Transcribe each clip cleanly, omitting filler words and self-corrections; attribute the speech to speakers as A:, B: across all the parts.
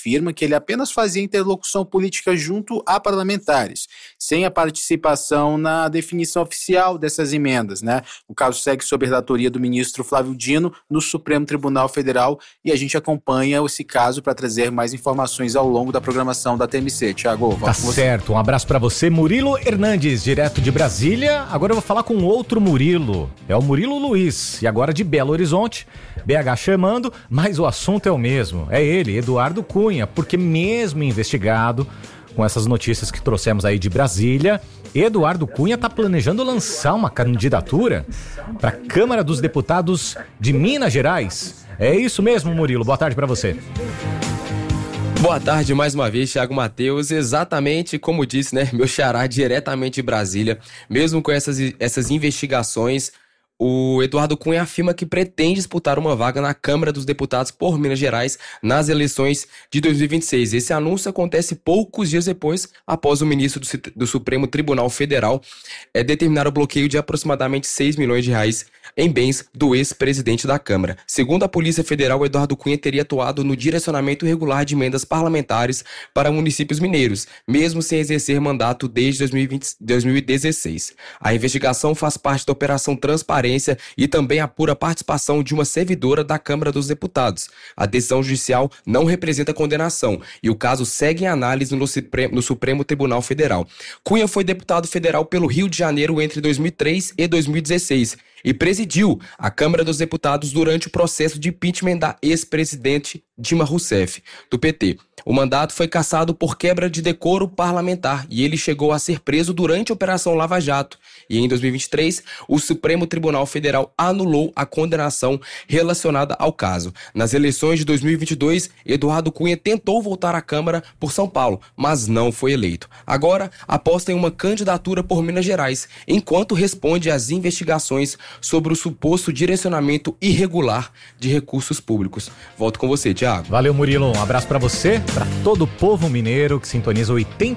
A: afirma que ele apenas fazia interlocução política junto a parlamentares, sem a participação na definição oficial dessas emendas, né? O caso segue sob a relatoria do ministro Flávio Dino no Supremo Tribunal Federal e a gente acompanha esse caso para trazer mais informações ao longo da programação da TMC. Tiago,
B: tá certo. Um abraço para você, Murilo Hernandes, direto de Brasília. Agora eu vou falar com outro Murilo. É o Murilo Luiz, e agora de Belo Horizonte. BH chamando, mas o assunto é o mesmo. É ele, Eduardo Cunha, porque mesmo investigado, com essas notícias que trouxemos aí de Brasília, Eduardo Cunha está planejando lançar uma candidatura para a Câmara dos Deputados de Minas Gerais. É isso mesmo, Murilo. Boa tarde para você.
C: Boa tarde mais uma vez, Thiago Matheus. Exatamente como disse, né? Meu xará diretamente de Brasília. Mesmo com essas investigações, o Eduardo Cunha afirma que pretende disputar uma vaga na Câmara dos Deputados por Minas Gerais nas eleições de 2026. Esse anúncio acontece poucos dias depois, após o ministro do Supremo Tribunal Federal determinar o bloqueio de aproximadamente 6 milhões de reais em bens do ex-presidente da Câmara. Segundo a Polícia Federal, Eduardo Cunha teria atuado no direcionamento irregular de emendas parlamentares para municípios mineiros, mesmo sem exercer mandato desde 2016. A investigação faz parte da Operação Transparência e também apura a participação de uma servidora da Câmara dos Deputados. A decisão judicial não representa condenação e o caso segue em análise no Supremo Tribunal Federal. Cunha foi deputado federal pelo Rio de Janeiro entre 2003 e 2016 e presidiu a Câmara dos Deputados durante o processo de impeachment da ex-presidente Dilma Rousseff, do PT. O mandato foi cassado por quebra de decoro parlamentar e ele chegou a ser preso durante a Operação Lava Jato. E em 2023, o Supremo Tribunal Federal anulou a condenação relacionada ao caso. Nas eleições de 2022, Eduardo Cunha tentou voltar à Câmara por São Paulo, mas não foi eleito. Agora, aposta em uma candidatura por Minas Gerais, enquanto responde às investigações sobre o suposto direcionamento irregular de recursos públicos. Volto com você, Thiago.
B: Valeu, Murilo. Um abraço pra você, pra todo o povo mineiro que sintoniza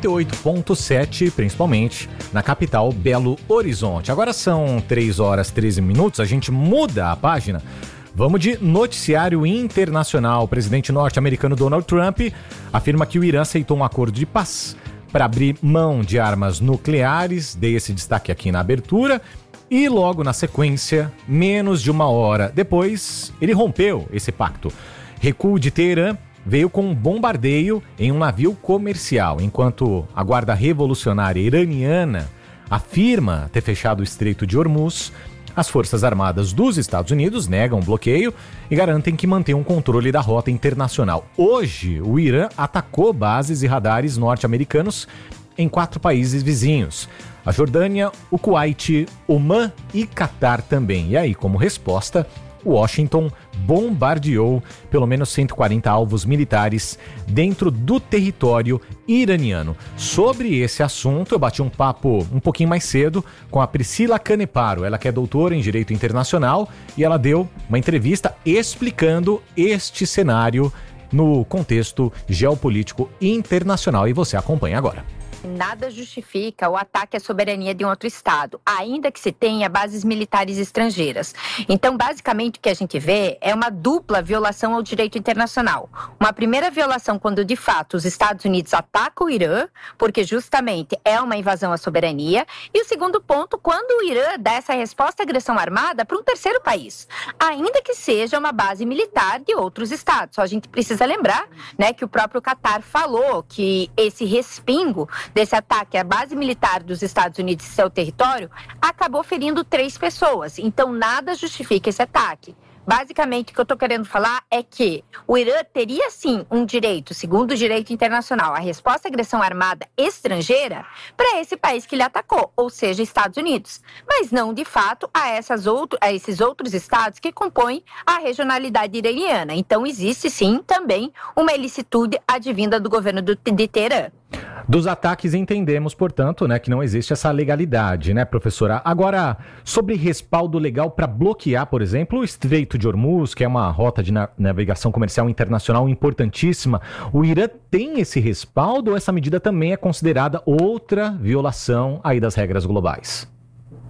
B: 88.7, principalmente na capital, Belo Horizonte. Agora são 3 horas 13 minutos, a gente muda a página. Vamos de noticiário internacional. O presidente norte-americano Donald Trump afirma que o Irã aceitou um acordo de paz para abrir mão de armas nucleares. Dei esse destaque aqui na abertura. E logo na sequência, menos de 1 hora depois, ele rompeu esse pacto. Recuo de Teherã veio com um bombardeio em um navio comercial, enquanto a Guarda Revolucionária Iraniana afirma ter fechado o Estreito de Hormuz. As Forças Armadas dos Estados Unidos negam o bloqueio e garantem que mantêm um controle da rota internacional. Hoje, o Irã atacou bases e radares norte-americanos em 4 países vizinhos: a Jordânia, o Kuwait, Omã e Catar também. E aí, como resposta, Washington bombardeou pelo menos 140 alvos militares dentro do território iraniano. Sobre esse assunto, eu bati um papo um pouquinho mais cedo com a Priscila Caneparo, ela que é doutora em Direito Internacional, e ela deu uma entrevista explicando este cenário no contexto geopolítico internacional, e você acompanha agora.
D: Nada justifica o ataque à soberania de um outro Estado, ainda que se tenha bases militares estrangeiras. Então, basicamente, o que a gente vê é uma dupla violação ao direito internacional. Uma primeira violação quando, de fato, os Estados Unidos atacam o Irã, porque justamente é uma invasão à soberania. E o segundo ponto, quando o Irã dá essa resposta à agressão armada para um terceiro país, ainda que seja uma base militar de outros Estados. Só a gente precisa lembrar, né, que o próprio Catar falou que esse respingo desse ataque à base militar dos Estados Unidos e seu território acabou ferindo 3 pessoas. Então, nada justifica esse ataque. Basicamente, o que eu estou querendo falar é que o Irã teria, sim, um direito, segundo o direito internacional, a resposta à agressão armada estrangeira para esse país que ele atacou, ou seja, Estados Unidos. Mas não, de fato, a esses outros estados que compõem a regionalidade iraniana. Então, existe, sim, também uma ilicitude advinda do governo de Teherã.
B: Dos ataques entendemos, portanto, né, que não existe essa legalidade, né, professora? Agora, sobre respaldo legal para bloquear, por exemplo, o Estreito de Hormuz, que é uma rota de navegação comercial internacional importantíssima, o Irã tem esse respaldo ou essa medida também é considerada outra violação aí das regras globais?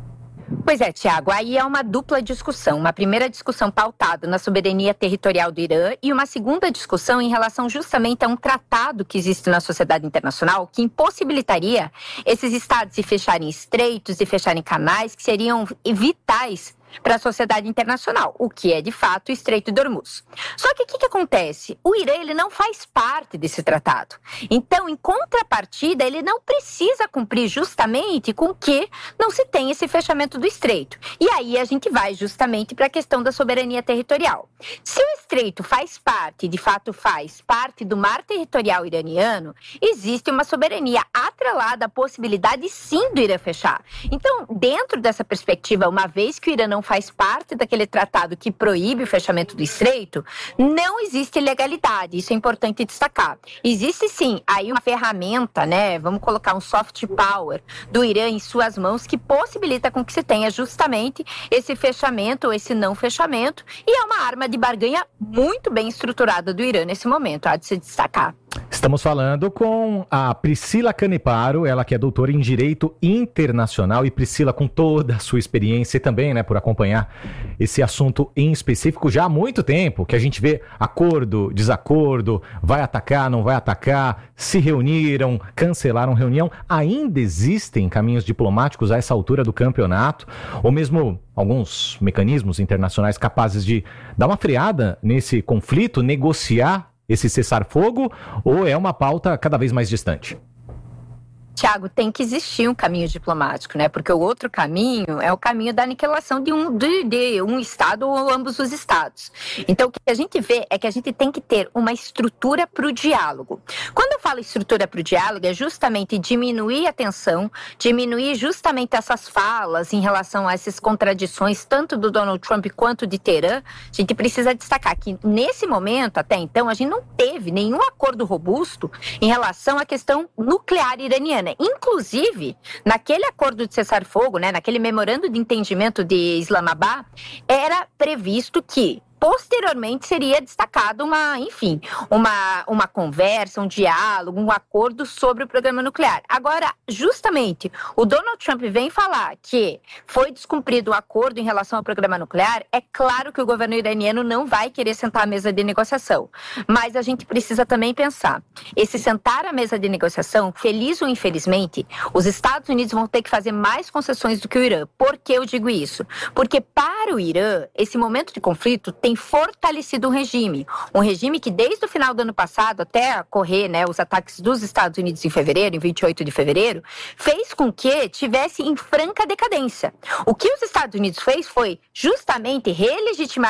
D: Pois é, Tiago, aí é uma dupla discussão. Uma primeira discussão pautada na soberania territorial do Irã e uma segunda discussão em relação justamente a um tratado que existe na sociedade internacional que impossibilitaria esses estados de fecharem estreitos e fecharem canais que seriam vitais para a sociedade internacional, o que é de fato o Estreito de Hormuz. Só que o que acontece? O Irã ele não faz parte desse tratado. Então, em contrapartida, ele não precisa cumprir justamente com que não se tenha esse fechamento do Estreito. E aí a gente vai justamente para a questão da soberania territorial. Se o Estreito faz parte, de fato faz parte do mar territorial iraniano, existe uma soberania atrelada à possibilidade sim do Irã fechar. Então, dentro dessa perspectiva, uma vez que o Irã não faz parte daquele tratado que proíbe o fechamento do Estreito, não existe ilegalidade, isso é importante destacar. Existe sim aí uma ferramenta, né, vamos colocar um soft power do Irã em suas mãos que possibilita com que se tenha justamente esse fechamento ou esse não fechamento, e é uma arma de barganha muito bem estruturada do Irã nesse momento, há de se destacar.
B: Estamos falando com a Priscila Caneparo, ela que é doutora em Direito Internacional. E Priscila, com toda a sua experiência e também, né, por acompanhar esse assunto em específico já há muito tempo, que a gente vê acordo, desacordo, vai atacar, não vai atacar, se reuniram, cancelaram reunião. Ainda existem caminhos diplomáticos a essa altura do campeonato, ou mesmo alguns mecanismos internacionais capazes de dar uma freada nesse conflito, negociar esse cessar-fogo, ou é uma pauta cada vez mais distante?
D: Tiago, tem que existir um caminho diplomático, né? Porque o outro caminho é o caminho da aniquilação de um estado ou ambos os estados. Então, o que a gente vê é que a gente tem que ter uma estrutura para o diálogo. Quando eu falo estrutura para o diálogo, é justamente diminuir a tensão, diminuir justamente essas falas em relação a essas contradições, tanto do Donald Trump quanto de Teherã. A gente precisa destacar que, nesse momento, até então, a gente não teve nenhum acordo robusto em relação à questão nuclear iraniana. Inclusive, naquele acordo de cessar-fogo, né, naquele memorando de entendimento de Islamabad, era previsto que posteriormente seria destacado uma conversa, um diálogo, um acordo sobre o programa nuclear. Agora, justamente, o Donald Trump vem falar que foi descumprido o acordo em relação ao programa nuclear. É claro que o governo iraniano não vai querer sentar à mesa de negociação, mas a gente precisa também pensar, esse sentar à mesa de negociação, feliz ou infelizmente, os Estados Unidos vão ter que fazer mais concessões do que o Irã. Por que eu digo isso? Porque para o Irã, esse momento de conflito tem fortalecido um regime que desde o final do ano passado, até ocorrer, né, os ataques dos Estados Unidos em fevereiro, em 28 de fevereiro, fez com que tivesse em franca decadência. O que os Estados Unidos fez foi justamente relegitimar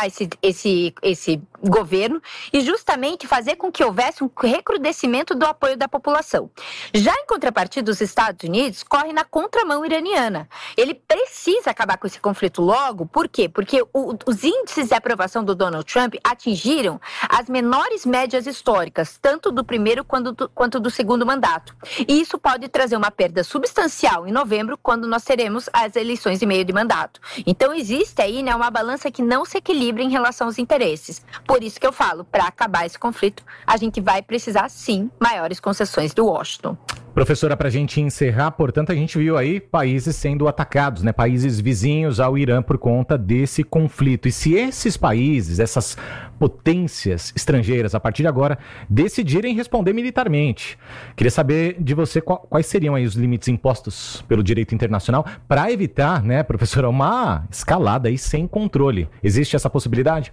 D: esse governo e justamente fazer com que houvesse um recrudescimento do apoio da população. Já em contrapartida, os Estados Unidos correm na contramão iraniana. Ele precisa acabar com esse conflito logo. Por quê? Porque os índices de aprovação do Donald Trump atingiram as menores médias históricas, tanto do primeiro quanto do segundo mandato. E isso pode trazer uma perda substancial em novembro, quando nós teremos as eleições de meio de mandato. Então existe aí, né, uma balança que não se equilibra em relação aos interesses. Por isso que eu falo, para acabar esse conflito, a gente vai precisar sim maiores concessões do Washington.
B: Professora, para a gente encerrar, portanto, a gente viu aí países sendo atacados, né? Países vizinhos ao Irã por conta desse conflito. E se esses países, essas potências estrangeiras, a partir de agora, decidirem responder militarmente, queria saber de você quais seriam aí os limites impostos pelo direito internacional para evitar, né, professora, uma escalada aí sem controle. Existe essa possibilidade?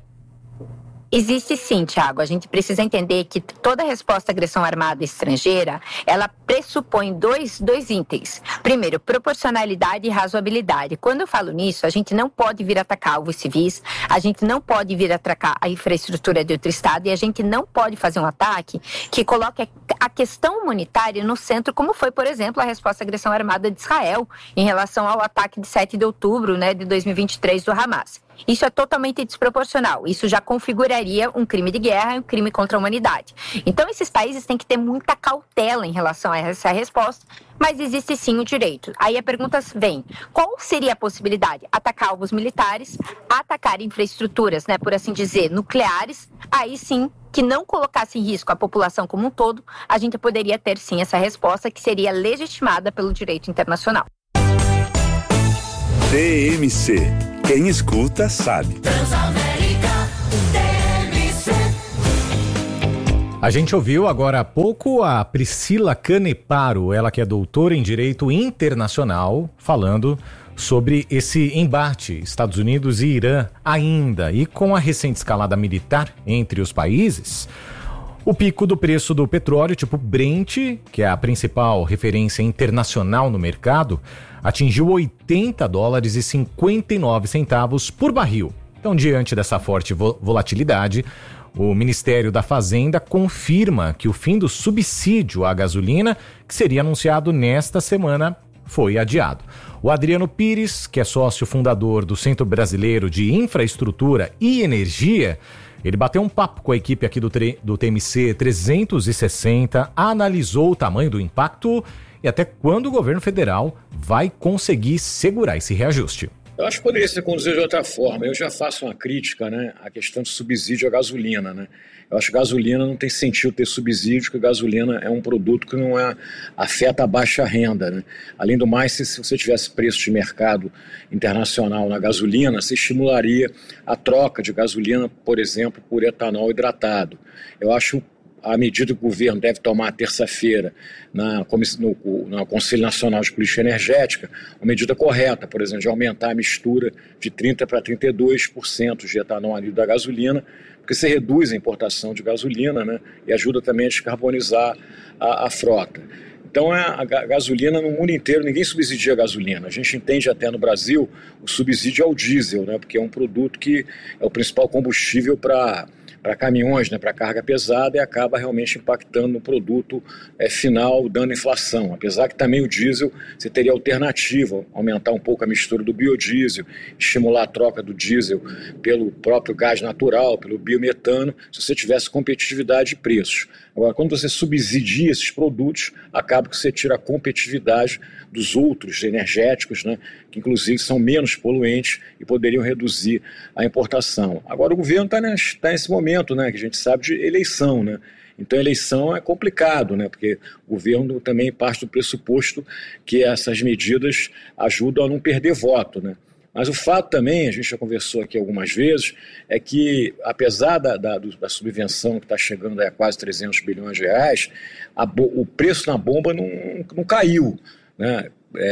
D: Existe sim, Tiago. A gente precisa entender que toda resposta à agressão armada estrangeira, ela pressupõe dois itens. Primeiro, proporcionalidade e razoabilidade. Quando eu falo nisso, a gente não pode vir atacar alvos civis, a gente não pode vir atacar a infraestrutura de outro estado e a gente não pode fazer um ataque que coloque a questão humanitária no centro, como foi, por exemplo, a resposta à agressão armada de Israel em relação ao ataque de 7 de outubro, né, de 2023 do Hamas. Isso é totalmente desproporcional. Isso já configuraria um crime de guerra e um crime contra a humanidade. Então, esses países têm que ter muita cautela em relação a essa resposta, mas existe sim o direito. Aí a pergunta vem, qual seria a possibilidade? Atacar alvos militares, atacar infraestruturas, né, por assim dizer, nucleares, aí sim, que não colocasse em risco a população como um todo, a gente poderia ter sim essa resposta que seria legitimada pelo direito internacional.
E: TMC. Quem escuta sabe.
B: A gente ouviu agora há pouco a Priscila Caneparo, ela que é doutora em Direito Internacional, falando sobre esse embate Estados Unidos e Irã ainda. E com a recente escalada militar entre os países, o pico do preço do petróleo tipo Brent, que é a principal referência internacional no mercado, atingiu $80,59 por barril. Então, diante dessa forte volatilidade, o Ministério da Fazenda confirma que o fim do subsídio à gasolina, que seria anunciado nesta semana, foi adiado. O Adriano Pires, que é sócio fundador do Centro Brasileiro de Infraestrutura e Energia, ele bateu um papo com a equipe aqui do TMC 360, analisou o tamanho do impacto e até quando o governo federal vai conseguir segurar esse reajuste.
F: Eu acho que poderia ser conduzido de outra forma. Eu já faço uma crítica, né, à questão de subsídio à gasolina, né? Eu acho que gasolina não tem sentido ter subsídio, porque gasolina é um produto que não afeta a baixa renda, né? Além do mais, se você tivesse preço de mercado internacional na gasolina, você estimularia a troca de gasolina, por exemplo, por etanol hidratado. Eu acho a medida que o governo deve tomar terça-feira no Conselho Nacional de Política Energética, uma medida correta, por exemplo, de aumentar a mistura de 30% para 32% de etanol anidro da gasolina, porque você reduz a importação de gasolina, né, e ajuda também a descarbonizar a frota. Então, a gasolina no mundo inteiro, ninguém subsidia a gasolina. A gente entende até no Brasil o subsídio ao diesel, né, porque é um produto que é o principal combustível para caminhões, né, para carga pesada, e acaba realmente impactando no produto final, dando inflação. Apesar que também o diesel, você teria alternativa, aumentar um pouco a mistura do biodiesel, estimular a troca do diesel pelo próprio gás natural, pelo biometano, se você tivesse competitividade de preços. Agora, quando você subsidia esses produtos, acaba que você tira a competitividade dos outros energéticos, né, que inclusive são menos poluentes e poderiam reduzir a importação. Agora, o governo está nesse momento, né, que a gente sabe de eleição, né? Então, a eleição é complicado, né, porque o governo também parte do pressuposto que essas medidas ajudam a não perder voto, né? Mas o fato também, a gente já conversou aqui algumas vezes, é que apesar da subvenção que está chegando a quase 300 bilhões de reais, o preço na bomba não caiu, né?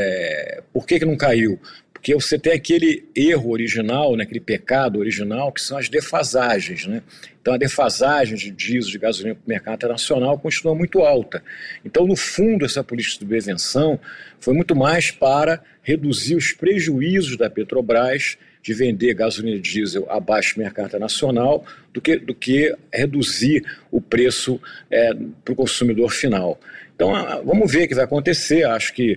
F: Por que não caiu? Porque você tem aquele erro original, né, aquele pecado original, que são as defasagens, né? Então, a defasagem de diesel, de gasolina para o mercado internacional continua muito alta. Então, no fundo, essa política de prevenção foi muito mais para reduzir os prejuízos da Petrobras de vender gasolina e diesel abaixo do mercado internacional do que reduzir o preço para o consumidor final. Então, vamos ver o que vai acontecer. Acho que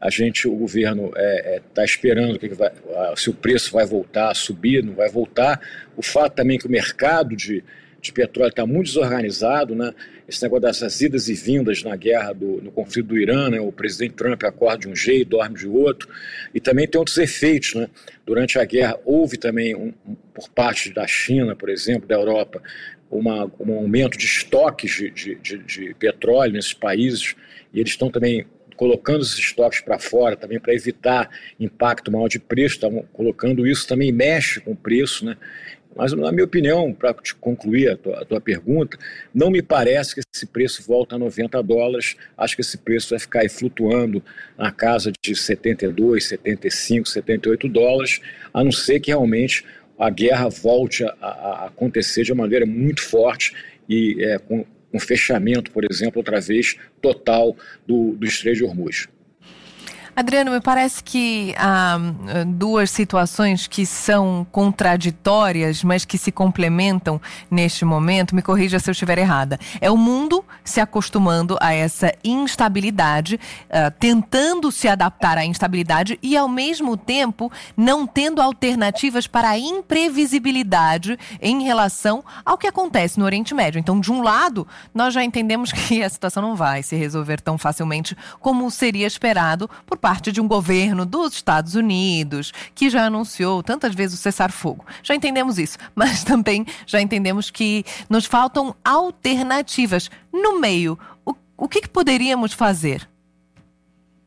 F: o governo está esperando se o preço vai voltar a subir, não vai voltar. O fato também que o mercado de petróleo está muito desorganizado, né? Esse negócio dessas idas e vindas na guerra, no conflito do Irã, né? O presidente Trump acorda de um jeito, dorme de outro, e também tem outros efeitos, né? Durante a guerra houve também, por parte da China, por exemplo, da Europa, um aumento de estoques de petróleo nesses países, e eles estão também colocando esses estoques para fora também para evitar impacto maior de preço, estão colocando isso, também mexe com o preço, né? Mas, na minha opinião, para te concluir a tua pergunta, não me parece que esse preço volta a $90. Acho que esse preço vai ficar aí flutuando na casa de 72, 75, 78 dólares, a não ser que realmente a guerra volte a acontecer de uma maneira muito forte e com um fechamento, por exemplo, outra vez, total do Estreito de Hormuz.
G: Adriano, me parece que há duas situações que são contraditórias, mas que se complementam neste momento. Me corrija se eu estiver errada. É o mundo se acostumando a essa instabilidade, tentando se adaptar à instabilidade e, ao mesmo tempo, não tendo alternativas para a imprevisibilidade em relação ao que acontece no Oriente Médio. Então, de um lado, nós já entendemos que a situação não vai se resolver tão facilmente como seria esperado por parte de um governo dos Estados Unidos, que já anunciou tantas vezes o cessar-fogo. Já entendemos isso, mas também já entendemos que nos faltam alternativas. No meio, o que poderíamos fazer?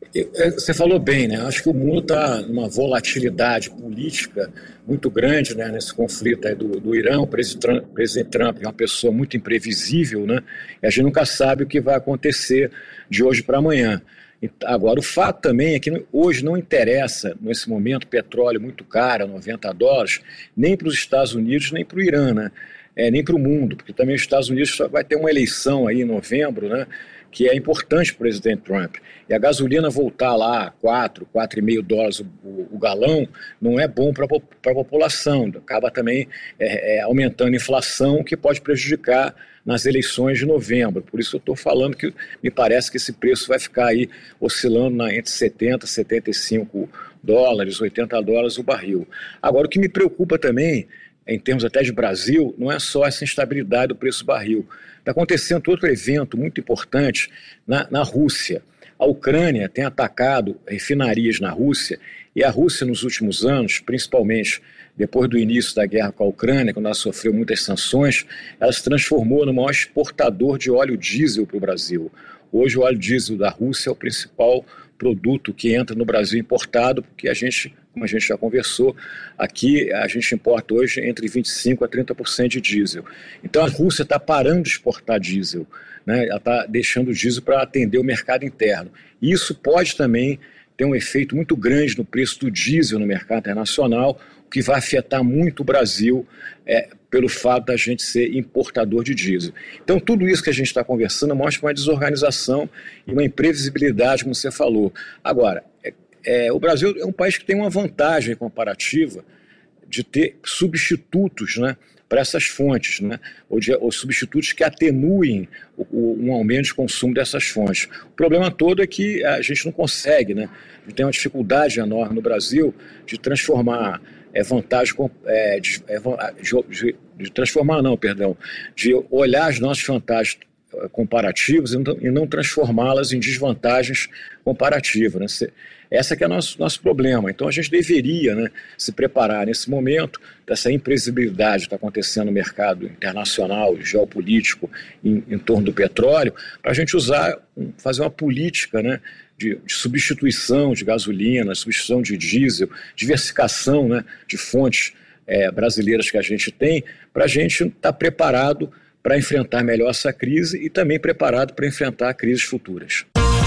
F: Você falou bem, né? Acho que o mundo está numa volatilidade política muito grande, né? Nesse conflito aí do Irã. O presidente Trump é uma pessoa muito imprevisível, né? E a gente nunca sabe o que vai acontecer de hoje para amanhã. Agora, o fato também é que hoje não interessa, nesse momento, petróleo muito caro, $90, nem para os Estados Unidos, nem para o Irã, né? Nem para o mundo, porque também os Estados Unidos vai ter uma eleição aí em novembro, né? Que é importante para o presidente Trump. E a gasolina voltar lá a $4,5 o galão não é bom para a população. Acaba também aumentando a inflação, que pode prejudicar nas eleições de novembro. Por isso eu estou falando que me parece que esse preço vai ficar aí oscilando entre 70, 75 dólares, $80 o barril. Agora, o que me preocupa também, em termos até de Brasil, não é só essa instabilidade do preço do barril. Está acontecendo outro evento muito importante na Rússia. A Ucrânia tem atacado refinarias na Rússia, e a Rússia, nos últimos anos, principalmente depois do início da guerra com a Ucrânia, quando ela sofreu muitas sanções, ela se transformou no maior exportador de óleo diesel para o Brasil. Hoje o óleo diesel da Rússia é o principal produto que entra no Brasil importado, porque como a gente já conversou, aqui a gente importa hoje entre 25% a 30% de diesel. Então a Rússia está parando de exportar diesel, né? Ela está deixando o diesel para atender o mercado interno. E isso pode também ter um efeito muito grande no preço do diesel no mercado internacional, o que vai afetar muito o Brasil pelo fato da gente ser importador de diesel. Então tudo isso que a gente está conversando mostra uma desorganização e uma imprevisibilidade, como você falou. Agora, o Brasil é um país que tem uma vantagem comparativa de ter substitutos, né, para essas fontes, né, ou substitutos que atenuem um aumento de consumo dessas fontes. O problema todo é que a gente não consegue, né, a gente tem uma dificuldade enorme no Brasil de transformar de olhar as nossas vantagens comparativas e não transformá-las em desvantagens comparativas, né? Esse que é o nosso problema. Então a gente deveria, né, se preparar nesse momento dessa imprevisibilidade que está acontecendo no mercado internacional, geopolítico, em torno do petróleo, para a gente fazer uma política, né, de substituição de gasolina, substituição de diesel, diversificação, né, de fontes brasileiras que a gente tem, para a gente estar preparado para enfrentar melhor essa crise e também preparado para enfrentar crises futuras.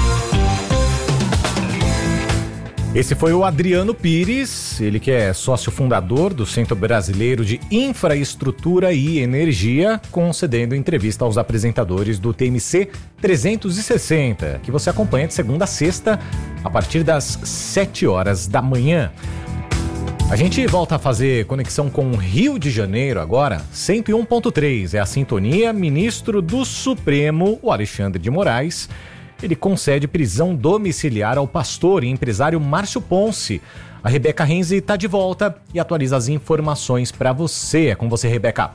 B: Esse foi o Adriano Pires, ele que é sócio fundador do Centro Brasileiro de Infraestrutura e Energia, concedendo entrevista aos apresentadores do TMC 360, que você acompanha de segunda a sexta, a partir das 7 horas da manhã. A gente volta a fazer conexão com o Rio de Janeiro agora, 101.3, é a sintonia. Ministro do Supremo, o Alexandre de Moraes, ele concede prisão domiciliar ao pastor e empresário Márcio Ponce. A Rebeca Renzi está de volta e atualiza as informações para você. É com você, Rebeca.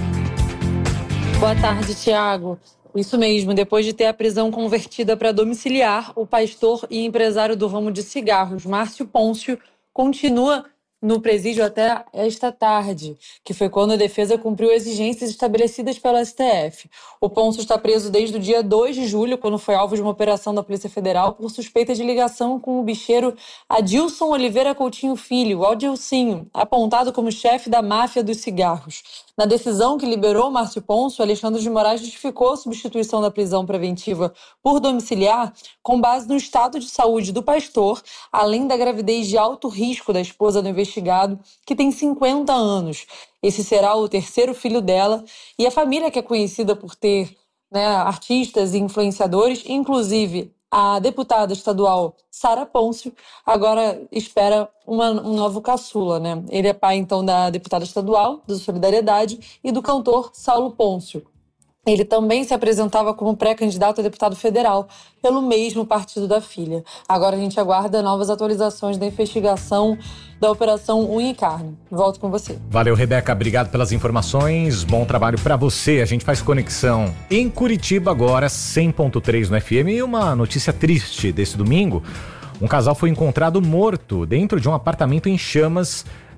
H: Boa tarde, Tiago. Isso mesmo, depois de ter a prisão convertida para domiciliar, o pastor e empresário do ramo de cigarros, Márcio Ponce, continua no presídio até esta tarde, que foi quando a defesa cumpriu exigências estabelecidas pelo STF. O Ponce está preso desde o dia 2 de julho, quando foi alvo de uma operação da Polícia Federal por suspeita de ligação com o bicheiro Adilson Oliveira Coutinho Filho, o Adilcinho, apontado como chefe da máfia dos cigarros. Na decisão que liberou Márcio Ponce, o Alexandre de Moraes justificou a substituição da prisão preventiva por domiciliar com base no estado de saúde do pastor, além da gravidez de alto risco da esposa do investigado, que tem 50 anos. Esse será o terceiro filho dela, e a família, que é conhecida por ter, né, artistas e influenciadores, inclusive a deputada estadual Sara Pôncio, agora espera um novo caçula, né? Ele é pai, então, da deputada estadual do Solidariedade e do cantor Saulo Pôncio. Ele também se apresentava como pré-candidato a deputado federal pelo mesmo partido da filha. Agora a gente aguarda novas atualizações da investigação da Operação Unha e Carne. Volto com você.
B: Valeu, Rebeca. Obrigado pelas informações. Bom trabalho para você. A gente faz conexão em Curitiba agora, 100.3 no FM. E uma notícia triste desse domingo. Um casal foi encontrado morto dentro de um apartamento em chamas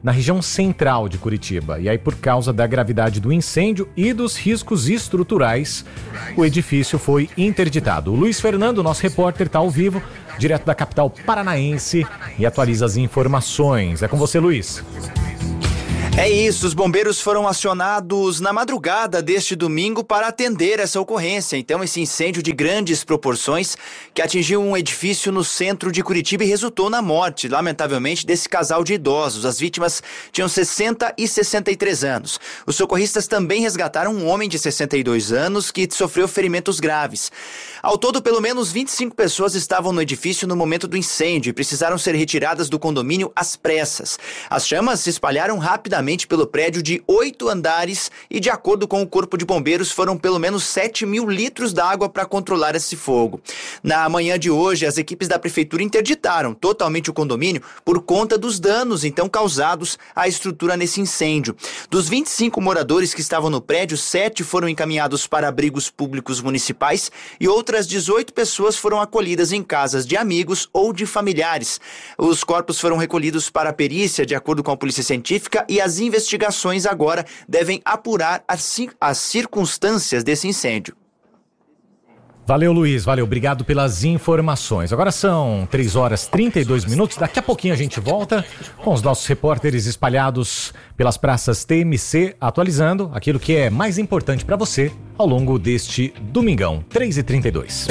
B: na região central de Curitiba. E aí, por causa da gravidade do incêndio e dos riscos estruturais, o edifício foi interditado. O Luiz Fernando, nosso repórter, está ao vivo, direto da capital paranaense, e atualiza as informações. É com você, Luiz.
I: É isso, os bombeiros foram acionados na madrugada deste domingo para atender essa ocorrência. Então, esse incêndio de grandes proporções que atingiu um edifício no centro de Curitiba e resultou na morte, lamentavelmente, desse casal de idosos. As vítimas tinham 60 e 63 anos. Os socorristas também resgataram um homem de 62 anos que sofreu ferimentos graves. Ao todo, pelo menos 25 pessoas estavam no edifício no momento do incêndio e precisaram ser retiradas do condomínio às pressas. As chamas se espalharam rapidamente pelo prédio de 8 andares e, de acordo com o Corpo de Bombeiros, foram pelo menos 7 mil litros d'água para controlar esse fogo. Na manhã de hoje, as equipes da prefeitura interditaram totalmente o condomínio por conta dos danos, então, causados à estrutura nesse incêndio. Dos 25 moradores que estavam no prédio, 7 foram encaminhados para abrigos públicos municipais e outras 18 pessoas foram acolhidas em casas de amigos ou de familiares. Os corpos foram recolhidos para a perícia, de acordo com a Polícia Científica, e as investigações agora devem apurar as circunstâncias desse incêndio.
B: Valeu, Luiz. Valeu. Obrigado pelas informações. Agora são 3h32. Daqui a pouquinho a gente volta com os nossos repórteres espalhados pelas praças TMC, atualizando aquilo que é mais importante para você ao longo deste domingão. 3h32.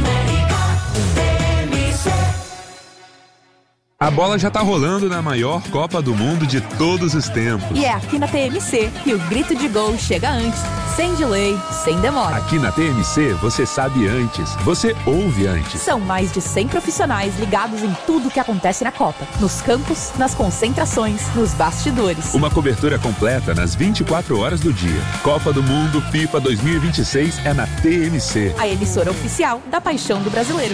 J: A bola já tá rolando na maior Copa do Mundo de todos os tempos.
K: E é aqui na TMC que o grito de gol chega antes, sem delay, sem demora.
J: Aqui na TMC você sabe antes, você ouve antes.
K: São mais de 100 profissionais ligados em tudo que acontece na Copa. Nos campos, nas concentrações, nos bastidores.
J: Uma cobertura completa nas 24 horas do dia. Copa do Mundo FIFA 2026 é na TMC.
K: A emissora oficial da paixão do brasileiro.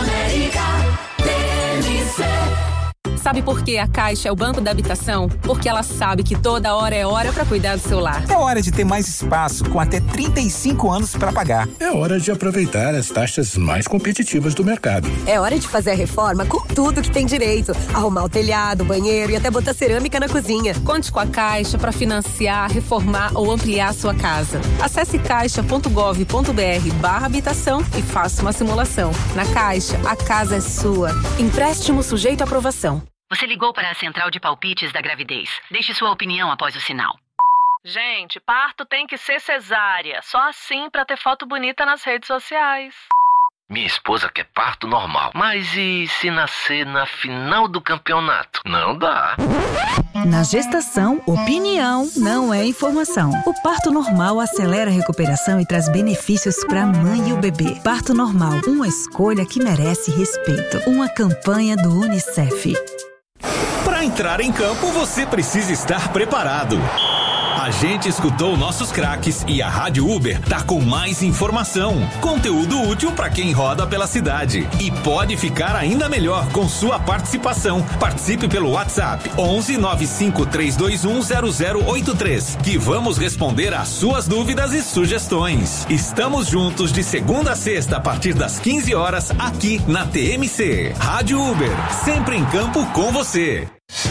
L: Sabe por que a Caixa é o Banco da Habitação? Porque ela sabe que toda hora é hora para cuidar do seu lar.
M: É hora de ter mais espaço, com até 35 anos para pagar.
N: É hora de aproveitar as taxas mais competitivas do mercado.
O: É hora de fazer a reforma com tudo que tem direito. Arrumar o telhado, o banheiro e até botar cerâmica na cozinha.
L: Conte com a Caixa para financiar, reformar ou ampliar a sua casa. Acesse caixa.gov.br/habitação e faça uma simulação. Na Caixa, a casa é sua. Empréstimo sujeito à aprovação.
P: Você ligou para a central de palpites da gravidez. Deixe sua opinião após o sinal.
Q: Gente, parto tem que ser cesárea. Só assim pra ter foto bonita nas redes sociais.
R: Minha esposa quer parto normal. Mas e se nascer na final do campeonato? Não dá.
S: Na gestação, opinião não é informação. O parto normal acelera a recuperação e traz benefícios para a mãe e o bebê. Parto normal, uma escolha que merece respeito. Uma campanha do UNICEF.
T: Para entrar em campo, você precisa estar preparado. A gente escutou nossos craques e a Rádio Uber tá com mais informação, conteúdo útil para quem roda pela cidade. E pode ficar ainda melhor com sua participação. Participe pelo WhatsApp 11 95 321 0083, que vamos responder às suas dúvidas e sugestões. Estamos juntos de segunda a sexta a partir das 15 horas aqui na TMC. Rádio Uber, sempre em campo com você.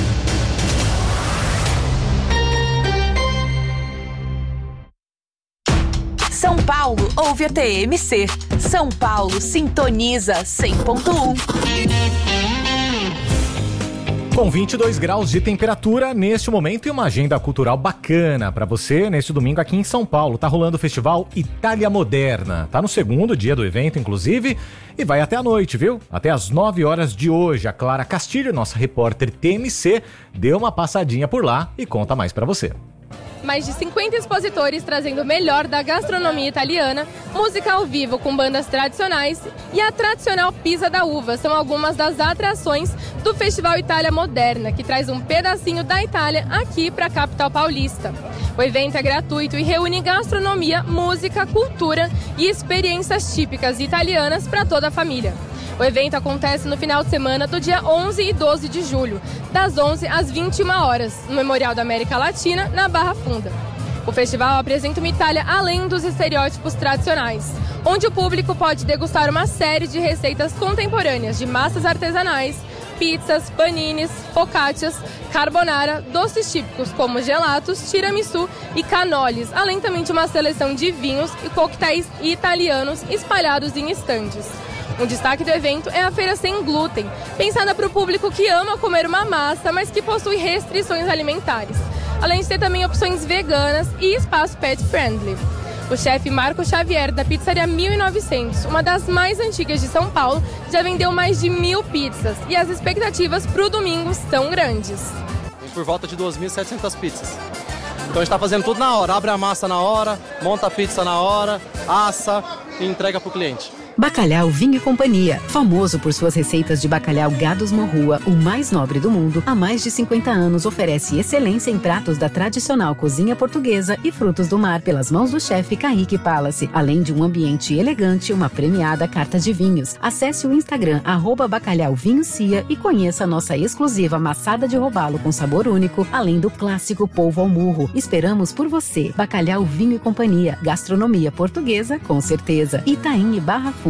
K: São Paulo ouve a TMC. São Paulo sintoniza 100.1.
B: Com 22 graus de temperatura neste momento e uma agenda cultural bacana para você neste domingo aqui em São Paulo. Tá rolando o festival Itália Moderna. Tá no segundo dia do evento, inclusive, e vai até a noite, viu? Até às 9 horas de hoje. A Clara Castilho, nossa repórter TMC, deu uma passadinha por lá e conta mais para você.
U: Mais de 50 expositores trazendo o melhor da gastronomia italiana, música ao vivo com bandas tradicionais e a tradicional Pisa da Uva são algumas das atrações do Festival Itália Moderna, que traz um pedacinho da Itália aqui para a capital paulista. O evento é gratuito e reúne gastronomia, música, cultura e experiências típicas italianas para toda a família. O evento acontece no final de semana do dia 11 e 12 de julho, das 11 às 21 horas, no Memorial da América Latina, na Barra Funda. O festival apresenta uma Itália além dos estereótipos tradicionais, onde o público pode degustar uma série de receitas contemporâneas de massas artesanais, pizzas, paninis, focaccias, carbonara, doces típicos como gelatos, tiramisu e canoles, além também de uma seleção de vinhos e coquetéis italianos espalhados em estandes. Um destaque do evento é a feira sem glúten, pensada para o público que ama comer uma massa, mas que possui restrições alimentares, além de ter também opções veganas e espaço pet friendly. O chefe Marco Xavier, da Pizzaria 1900, uma das mais antigas de São Paulo, já vendeu mais de 1.000 pizzas e as expectativas para o domingo são grandes.
A: Por volta de 2.700 pizzas. Então a gente está fazendo tudo na hora, abre a massa na hora, monta a pizza na hora, assa e entrega para o cliente.
V: Bacalhau Vinho e Companhia, famoso por suas receitas de bacalhau Gados Morrua, o mais nobre do mundo, há mais de 50 anos oferece excelência em pratos da tradicional cozinha portuguesa e frutos do mar pelas mãos do chefe Kaique Palace, além de um ambiente elegante e uma premiada carta de vinhos. Acesse o Instagram @bacalhauvinhocia e conheça a nossa exclusiva maçada de robalo com sabor único, além do clássico polvo ao murro. Esperamos por você. Bacalhau Vinho e Companhia, gastronomia portuguesa com certeza. Itaim e Barra Funda.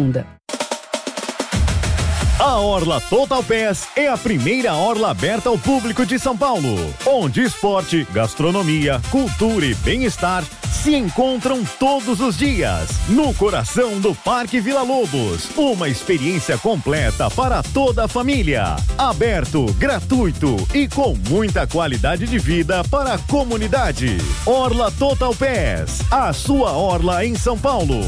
W: A Orla Total Pass é a primeira orla aberta ao público de São Paulo, onde esporte, gastronomia, cultura e bem-estar se encontram todos os dias, no coração do Parque Vila Lobos. Uma experiência completa para toda a família. Aberto, gratuito e com muita qualidade de vida para a comunidade. Orla Total Pass, a sua orla em São Paulo.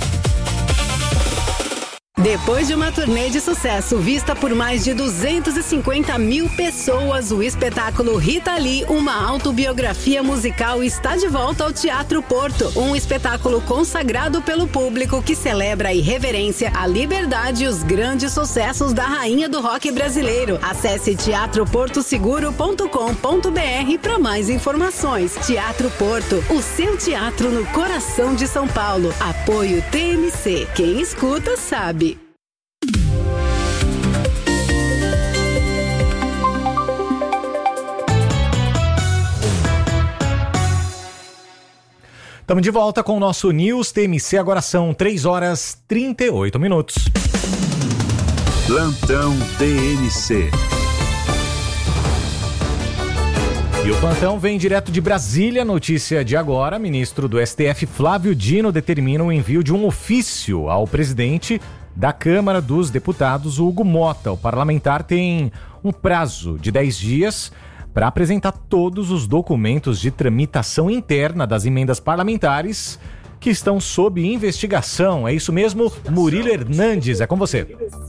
V: Depois de uma turnê de sucesso vista por mais de 250 mil pessoas, o espetáculo Rita Lee, uma autobiografia musical, está de volta ao Teatro Porto. Um espetáculo consagrado pelo público que celebra a irreverência, a liberdade e os grandes sucessos da rainha do rock brasileiro. Acesse teatroportoseguro.com.br para mais informações. Teatro Porto, o seu teatro no coração de São Paulo. Apoio TMC. Quem escuta sabe.
B: Estamos de volta com o nosso News TMC, agora são 3h38.
J: Plantão TMC.
B: E o plantão vem direto de Brasília. Notícia de agora: ministro do STF Flávio Dino determina o envio de um ofício ao presidente da Câmara dos Deputados, Hugo Mota. O parlamentar tem um prazo de 10 dias para apresentar todos os documentos de tramitação interna das emendas parlamentares que estão sob investigação. É isso mesmo, Murilo Hernandes, é com você.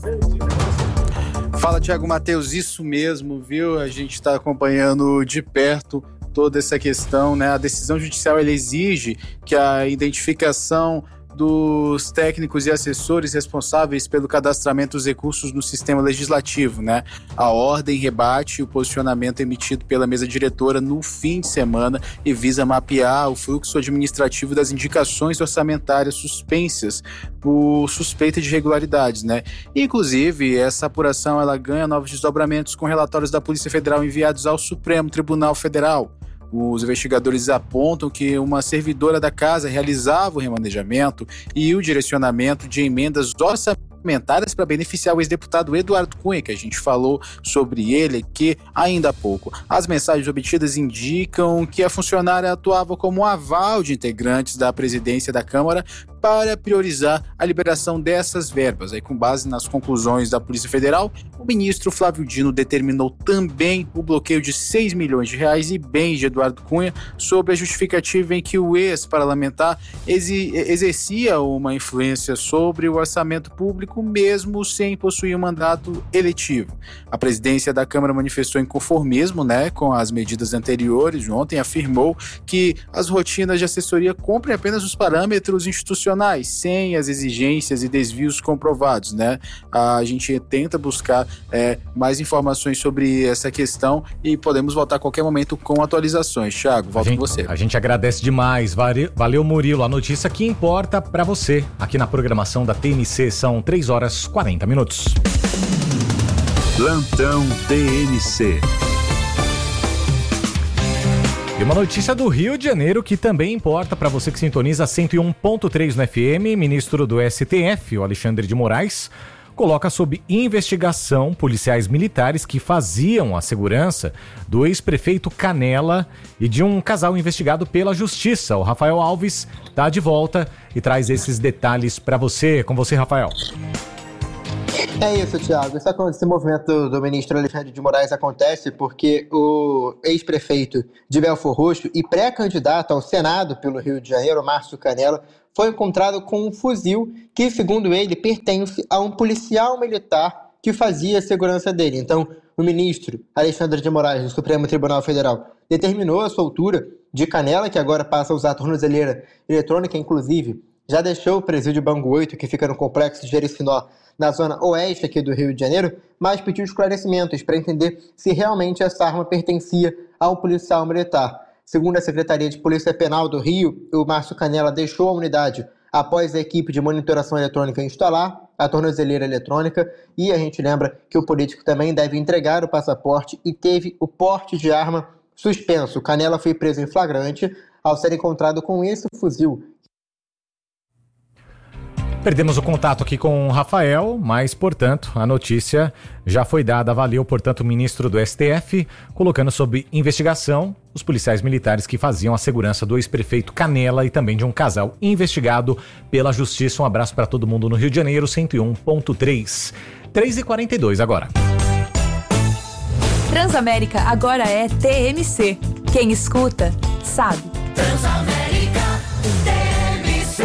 X: Fala, Thiago Matheus, isso mesmo, viu? A gente está acompanhando de perto toda essa questão, né? A decisão judicial, ela exige que a identificação dos técnicos e assessores responsáveis pelo cadastramento dos recursos no sistema legislativo, né? A ordem rebate o posicionamento emitido pela mesa diretora no fim de semana e visa mapear o fluxo administrativo das indicações orçamentárias suspensas por suspeita de irregularidades, né? Inclusive, essa apuração ela ganha novos desdobramentos com relatórios da Polícia Federal enviados ao Supremo Tribunal Federal. Os investigadores apontam que uma servidora da casa realizava o remanejamento e o direcionamento de emendas orçamentárias para beneficiar o ex-deputado Eduardo Cunha, que a gente falou sobre ele aqui ainda há pouco. As mensagens obtidas indicam que a funcionária atuava como aval de integrantes da presidência da Câmara para priorizar a liberação dessas verbas. Aí, com base nas conclusões da Polícia Federal, o ministro Flávio Dino determinou também o bloqueio de R$6 milhões e bens de Eduardo Cunha, sob a justificativa em que o ex-parlamentar exercia uma influência sobre o orçamento público, mesmo sem possuir um mandato eletivo. A presidência da Câmara manifestou inconformismo, né, com as medidas anteriores. Ontem afirmou que as rotinas de assessoria cumprem apenas os parâmetros institucionais, sem as exigências e desvios comprovados, né? A gente tenta buscar mais informações sobre essa questão e podemos voltar a qualquer momento com atualizações. Thiago, volto com você.
B: A gente agradece demais. Valeu, Murilo. A notícia que importa para você aqui na programação da TMC são 3h40.
J: Plantão TMC.
B: E uma notícia do Rio de Janeiro que também importa para você que sintoniza 101.3 no FM. Ministro do STF, o Alexandre de Moraes, coloca sob investigação policiais militares que faziam a segurança do ex-prefeito Canela e de um casal investigado pela Justiça. O Rafael Alves está de volta e traz esses detalhes para você. Com você, Rafael.
C: É isso, Thiago. Esse movimento do ministro Alexandre de Moraes acontece porque o ex-prefeito de Belford Roxo e pré-candidato ao Senado pelo Rio de Janeiro, Márcio Canela, foi encontrado com um fuzil que, segundo ele, pertence a um policial militar que fazia a segurança dele. Então, o ministro Alexandre de Moraes, do Supremo Tribunal Federal, determinou a soltura de Canela, que agora passa a usar a tornozeleira eletrônica, inclusive já deixou o presídio Bangu 8, que fica no complexo de Jericinó, na zona oeste aqui do Rio de Janeiro, mas pediu esclarecimentos para entender se realmente essa arma pertencia a um policial militar. Segundo a Secretaria de Polícia Penal do Rio, o Márcio Canela deixou a unidade após a equipe de monitoração eletrônica instalar a tornozeleira eletrônica, e a gente lembra que o político também deve entregar o passaporte e teve o porte de arma suspenso. Canela foi preso em flagrante ao ser encontrado com esse fuzil.
B: Perdemos o contato aqui com o Rafael, mas, portanto, a notícia já foi dada. Valeu, portanto, o ministro do STF, colocando sob investigação os policiais militares que faziam a segurança do ex-prefeito Canela e também de um casal investigado pela Justiça. Um abraço para todo mundo no Rio de Janeiro, 101.3. 3h42 agora.
K: Transamérica agora é TMC. Quem escuta, sabe.
D: Transamérica TMC.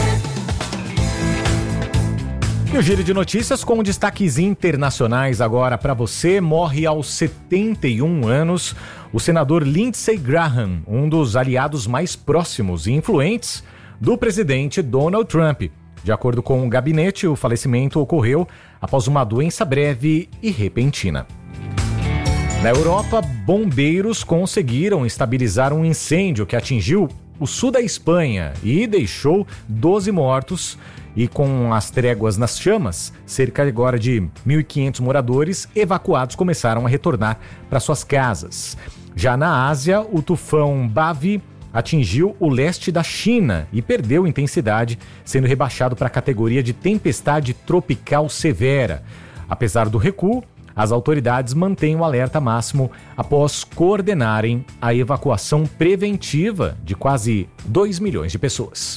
B: E o Giro de Notícias com destaques internacionais agora para você. Morre aos 71 anos o senador Lindsey Graham, um dos aliados mais próximos e influentes do presidente Donald Trump. De acordo com o gabinete, o falecimento ocorreu após uma doença breve e repentina. Na Europa, bombeiros conseguiram estabilizar um incêndio que atingiu o sul da Espanha e deixou 12 mortos. E com as tréguas nas chamas, cerca agora de 1.500 moradores evacuados começaram a retornar para suas casas. Já na Ásia, o tufão Bavi atingiu o leste da China e perdeu intensidade, sendo rebaixado para a categoria de tempestade tropical severa. Apesar do recuo, as autoridades mantêm o alerta máximo após coordenarem a evacuação preventiva de quase 2 milhões de pessoas.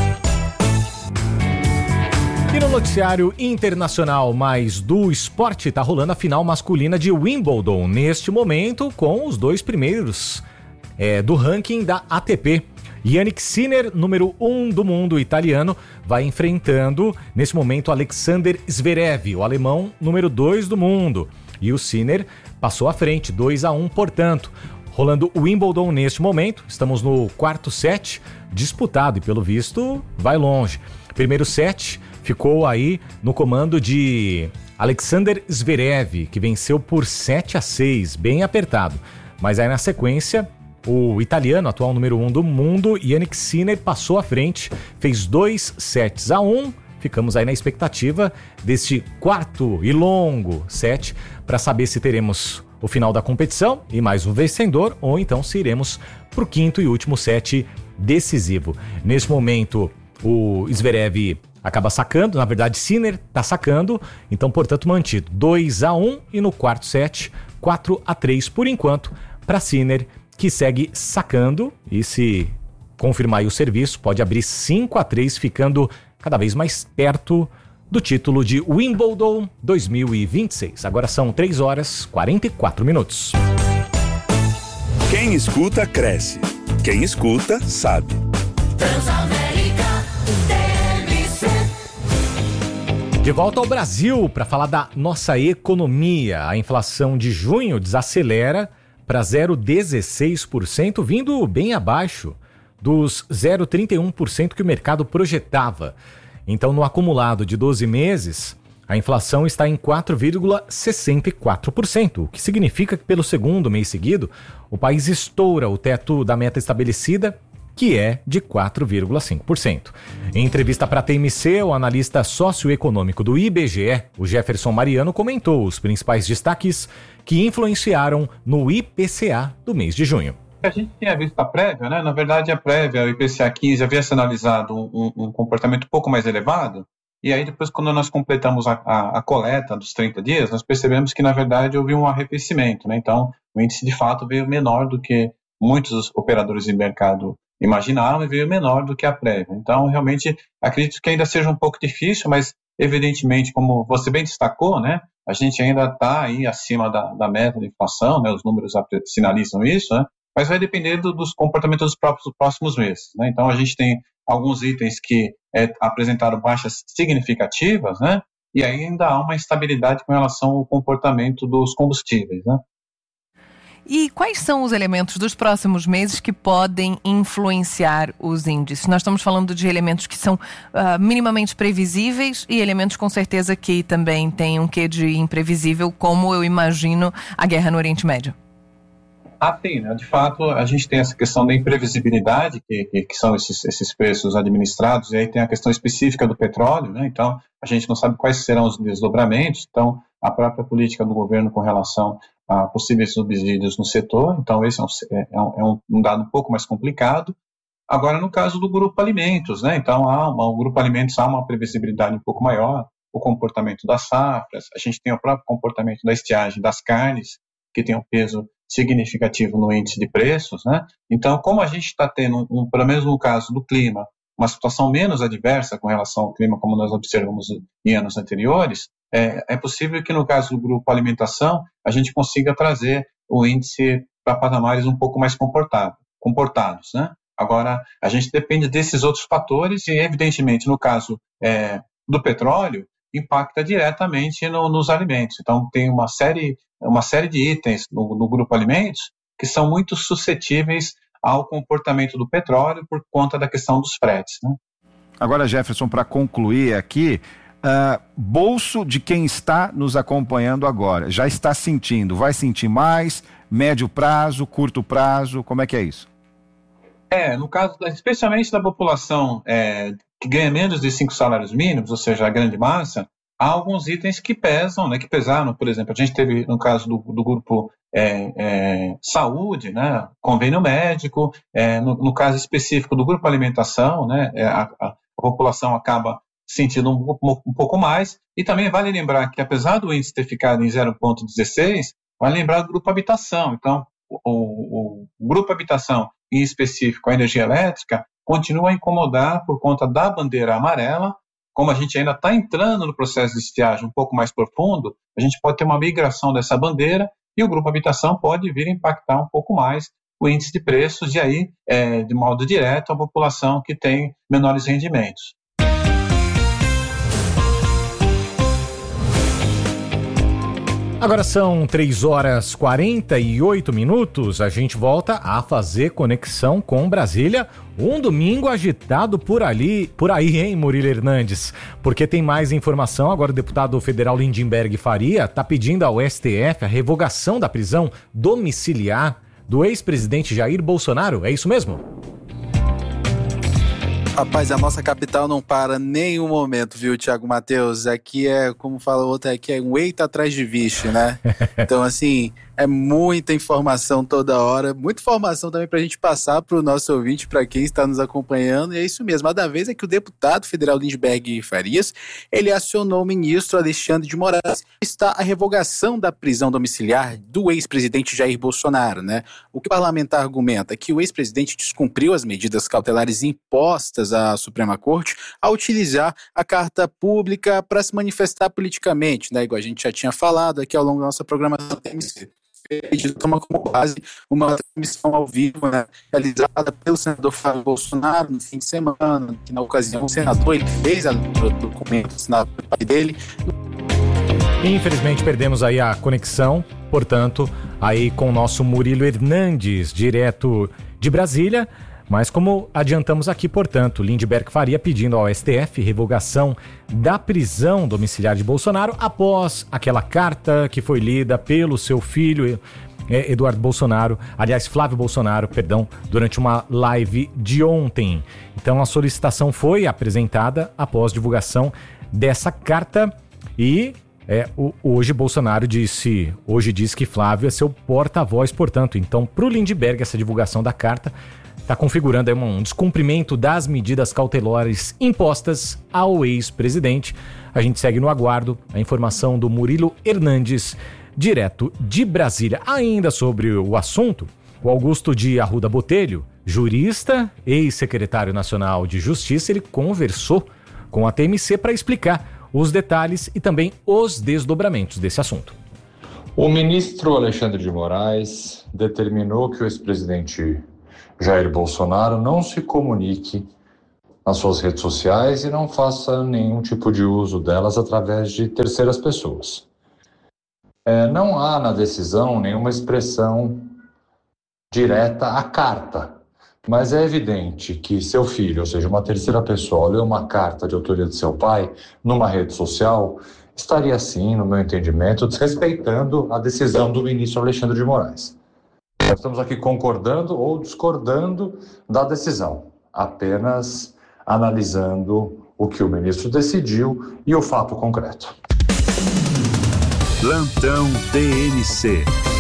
B: E no noticiário internacional mais do esporte, está rolando a final masculina de Wimbledon neste momento, com os dois primeiros do ranking da ATP. Jannik Sinner, número 1 do mundo italiano, vai enfrentando nesse momento Alexander Zverev, o alemão número 2 do mundo. E o Sinner passou à frente, 2-1, portanto. Rolando o Wimbledon neste momento, estamos no quarto set, disputado e pelo visto vai longe. Primeiro set ficou aí no comando de Alexander Zverev, que venceu por 7-6, bem apertado. Mas aí na sequência, o italiano, atual número 1 do mundo, Jannik Sinner, passou à frente, fez 2-1. Ficamos aí na expectativa deste quarto e longo set para saber se teremos o final da competição e mais um vencedor, ou então se iremos para o quinto e último set decisivo. Nesse momento, o Zverev acaba sacando, na verdade Sinner está sacando, então portanto mantido 2-1 e no quarto set 4-3 por enquanto para Sinner, que segue sacando e se confirmar aí o serviço pode abrir 5-3, ficando cada vez mais perto do título de Wimbledon 2026. Agora são 3h44.
J: Quem escuta cresce, quem escuta sabe.
D: Transamérica TMC.
B: De volta ao Brasil para falar da nossa economia. A inflação de junho desacelera para 0,16%, vindo bem abaixo dos 0,31% que o mercado projetava. Então, no acumulado de 12 meses, a inflação está em 4,64%, o que significa que pelo segundo mês seguido, o país estoura o teto da meta estabelecida, que é de 4,5%. Em entrevista para a TMC, o analista socioeconômico do IBGE, o Jefferson Mariano, comentou os principais destaques que influenciaram no IPCA do mês de junho.
E: A gente tinha visto a prévia, né? Na verdade, a prévia, o IPCA 15, havia sinalizado um comportamento um pouco mais elevado, E aí depois, quando nós completamos a coleta dos 30 dias, nós percebemos que, na verdade, houve um arrefecimento, né? Então, o índice, de fato, veio menor do que muitos operadores de mercado imaginavam e veio menor do que a prévia. Então, realmente, acredito que ainda seja um pouco difícil, mas, evidentemente, como você bem destacou, né? A gente ainda está aí acima da meta de inflação, né? Os números sinalizam isso, né? Mas vai depender dos comportamentos dos próximos meses, né? Então, a gente tem alguns itens que apresentaram baixas significativas, né? E ainda há uma instabilidade com relação ao comportamento dos combustíveis, né?
F: E quais são os elementos dos próximos meses que podem influenciar os índices? Nós estamos falando de elementos que são minimamente previsíveis e elementos com certeza que também têm um quê de imprevisível, como eu imagino a guerra no Oriente Médio.
E: Sim, né? De fato, a gente tem essa questão da imprevisibilidade, que são esses preços administrados, e aí tem a questão específica do petróleo, né? Então, a gente não sabe quais serão os desdobramentos, então, a própria política do governo com relação a possíveis subsídios no setor, então esse é um dado um pouco mais complicado. Agora, no caso do grupo alimentos, né? Então, o grupo alimentos há uma previsibilidade um pouco maior, o comportamento das safras, a gente tem o próprio comportamento da estiagem das carnes, que tem um peso significativo no índice de preços, né? Então, como a gente está tendo, pelo menos no caso do clima, uma situação menos adversa com relação ao clima, como nós observamos em anos anteriores, é possível que no caso do grupo alimentação, a gente consiga trazer o índice para patamares um pouco mais comportados, né? Agora, a gente depende desses outros fatores e, evidentemente, no caso do petróleo, impacta diretamente nos alimentos. Então, tem uma série de itens no grupo alimentos que são muito suscetíveis ao comportamento do petróleo por conta da questão dos fretes, né?
G: Agora, Jefferson, para concluir aqui, bolso de quem está nos acompanhando agora, já está sentindo, vai sentir mais, médio prazo, curto prazo, como é que é isso?
E: No caso, especialmente da população que ganha menos de 5 salários mínimos, ou seja, a grande massa, há alguns itens que pesam, né, que pesaram, por exemplo, a gente teve no caso do grupo saúde, né, convênio médico, no caso específico do grupo alimentação, né, a população acaba sentindo um pouco mais, e também vale lembrar que apesar do índice ter ficado em 0,16, vale lembrar do grupo habitação, então o grupo habitação, em específico a energia elétrica, continua a incomodar por conta da bandeira amarela. Como a gente ainda está entrando no processo de estiagem um pouco mais profundo, a gente pode ter uma migração dessa bandeira e o grupo habitação pode vir a impactar um pouco mais o índice de preços e aí, de modo direto, a população que tem menores rendimentos.
B: Agora são 3h48, a gente volta a fazer conexão com Brasília. Um domingo agitado por aí, hein, Murilo Hernandes? Porque tem mais informação. Agora o deputado federal Lindenberg Faria está pedindo ao STF a revogação da prisão domiciliar do ex-presidente Jair Bolsonaro. É isso mesmo?
X: Rapaz, a nossa capital não para nenhum momento, viu, Thiago Matheus? Aqui como fala o outro, aqui é um eita atrás de vixe, né? Então, assim, é muita informação toda hora, muita informação também pra gente passar pro nosso ouvinte, pra quem está nos acompanhando, e é isso mesmo. A da vez é que o deputado federal Lindenberg Farias, ele acionou o ministro Alexandre de Moraes, está a revogação da prisão domiciliar do ex-presidente Jair Bolsonaro, né? O que o parlamentar argumenta é que o ex-presidente descumpriu as medidas cautelares impostas à Suprema Corte ao utilizar a carta pública para se manifestar politicamente, né? Igual a gente já tinha falado aqui ao longo da nossa programação da TMC. Pedido toma como base uma transmissão ao vivo, né, realizada pelo senador Flávio Bolsonaro no fim de semana, que na ocasião o senador ele fez a leitura do documento assinado pelo pai dele.
B: Infelizmente perdemos aí a conexão, portanto, aí com o nosso Murilo Hernandes, direto de Brasília. Mas como adiantamos aqui, portanto, Lindenberg Faria pedindo ao STF revogação da prisão domiciliar de Bolsonaro após aquela carta que foi lida pelo seu filho Eduardo Bolsonaro, aliás, Flávio Bolsonaro, perdão, durante uma live de ontem. Então a solicitação foi apresentada após divulgação dessa carta e hoje Bolsonaro diz que Flávio é seu porta-voz, portanto. Então, para o Lindenberg, essa divulgação da carta está configurando aí um descumprimento das medidas cautelares impostas ao ex-presidente. A gente segue no aguardo a informação do Murilo Hernandes, direto de Brasília. Ainda sobre o assunto, o Augusto de Arruda Botelho, jurista, ex-secretário nacional de Justiça, ele conversou com a TMC para explicar os detalhes e também os desdobramentos desse assunto.
H: O ministro Alexandre de Moraes determinou que o ex-presidente Jair Bolsonaro não se comunique nas suas redes sociais e não faça nenhum tipo de uso delas através de terceiras pessoas. Não há na decisão nenhuma expressão direta à carta, mas é evidente que seu filho, ou seja, uma terceira pessoa, leu uma carta de autoria de seu pai numa rede social, estaria sim, no meu entendimento, desrespeitando a decisão do ministro Alexandre de Moraes. Nós estamos aqui concordando ou discordando da decisão, apenas analisando o que o ministro decidiu e o fato concreto.
J: Plantão TMC.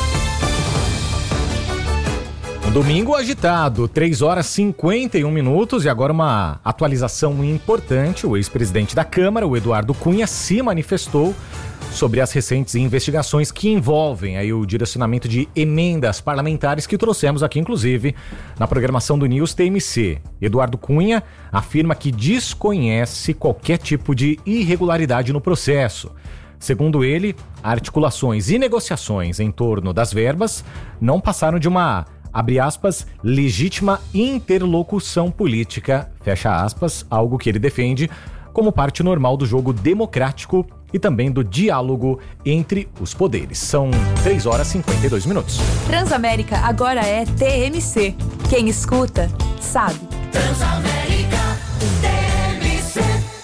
B: Um domingo agitado, 3h51 e agora uma atualização importante. O ex-presidente da Câmara, o Eduardo Cunha, se manifestou sobre as recentes investigações que envolvem aí o direcionamento de emendas parlamentares que trouxemos aqui, inclusive, na programação do News TMC. Eduardo Cunha afirma que desconhece qualquer tipo de irregularidade no processo. Segundo ele, articulações e negociações em torno das verbas não passaram de uma, abre aspas, legítima interlocução política, fecha aspas, algo que ele defende como parte normal do jogo democrático e também do diálogo entre os poderes. São 3h52.
K: Transamérica agora é TMC. Quem escuta, sabe.
D: Transamérica TMC.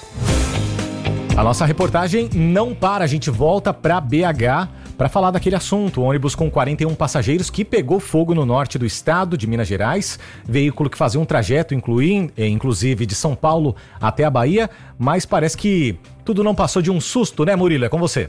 B: A nossa reportagem não para, a gente volta para BH para falar daquele assunto, o ônibus com 41 passageiros que pegou fogo no norte do estado de Minas Gerais, veículo que fazia um trajeto inclusive de São Paulo até a Bahia, mas parece que tudo não passou de um susto, né, Murilo? É com você.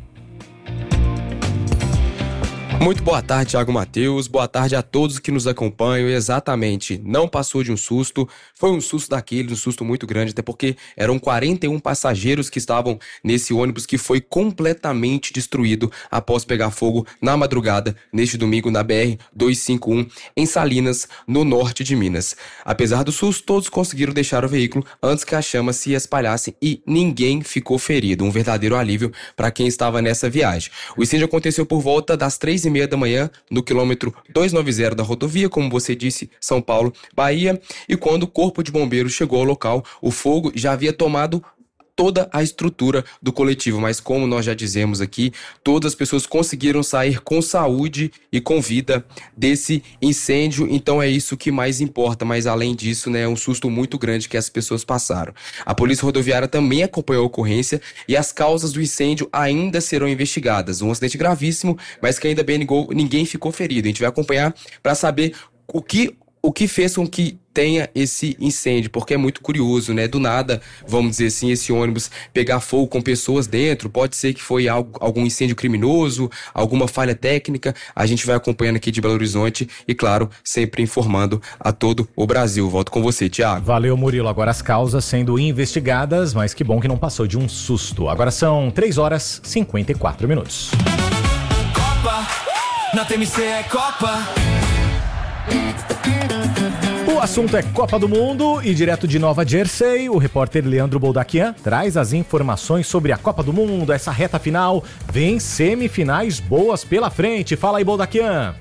I: Muito boa tarde, Thiago Matheus. Boa tarde a todos que nos acompanham. Exatamente, não passou de um susto. Foi um susto daquele, um susto muito grande, até porque eram 41 passageiros que estavam nesse ônibus que foi completamente destruído após pegar fogo na madrugada, neste domingo, na BR-251, em Salinas, no norte de Minas. Apesar do susto, todos conseguiram deixar o veículo antes que as chamas se espalhassem e ninguém ficou ferido. Um verdadeiro alívio para quem estava nessa viagem. O incêndio aconteceu por volta das 3h30 da manhã, no quilômetro 290 da rodovia, como você disse, São Paulo, Bahia, e quando o corpo de bombeiros chegou ao local, o fogo já havia tomado toda a estrutura do coletivo, mas como nós já dizemos aqui, todas as pessoas conseguiram sair com saúde e com vida desse incêndio, então é isso que mais importa, mas além disso, né, é um susto muito grande que as pessoas passaram. A Polícia Rodoviária também acompanhou a ocorrência e as causas do incêndio ainda serão investigadas. Um acidente gravíssimo, mas que ainda bem ninguém ficou ferido. A gente vai acompanhar para saber o que fez com que tenha esse incêndio, porque é muito curioso, né? Do nada, vamos dizer assim, esse ônibus pegar fogo com pessoas dentro, pode ser que foi algum incêndio criminoso, alguma falha técnica. A gente vai acompanhando aqui de Belo Horizonte e, claro, sempre informando a todo o Brasil. Volto com você, Thiago.
B: Valeu, Murilo. Agora as causas sendo investigadas, mas que bom que não passou de um susto. Agora são 3h54.
T: Copa, na TMC é Copa.
B: O assunto é Copa do Mundo e direto de Nova Jersey, o repórter Leandro Boldaquian traz as informações sobre a Copa do Mundo, essa reta final. Vem semifinais boas pela frente. Fala aí, Boldaquian.